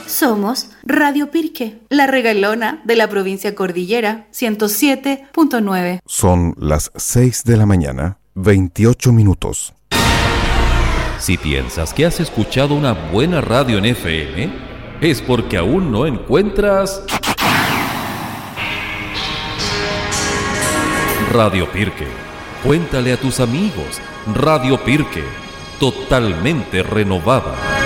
Somos Radio Pirque, la regalona de la provincia Cordillera, 107.9. Son las 6 de la mañana, 28 minutos. Si piensas que has escuchado una buena radio en FM, es porque aún no encuentras Radio Pirque. Cuéntale a tus amigos, Radio Pirque, totalmente renovada.